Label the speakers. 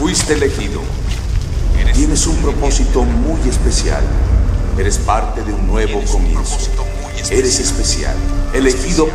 Speaker 1: Fuiste elegido. Tienes un propósito muy especial. Eres parte de un nuevo comienzo. Eres especial, elegido